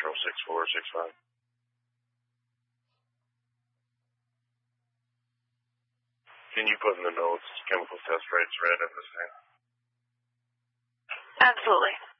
Central 6465. Can you put in the notes chemical test rates red at this time? Absolutely.